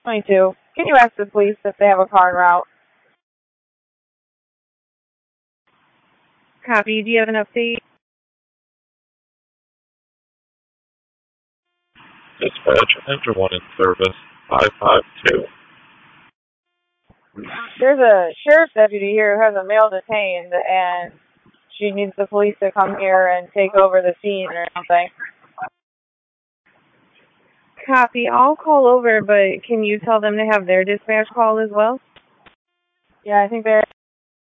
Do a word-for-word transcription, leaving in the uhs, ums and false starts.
twenty-two. Can you ask the police if they have a car en route? Copy. Do you have an update? Dispatch, enter one in service, five five two. There's a sheriff's deputy here who has a male detained, and she needs the police to come here and take over the scene or something. Copy. I'll call over, but can you tell them to have their dispatch call as well? Yeah, I think they're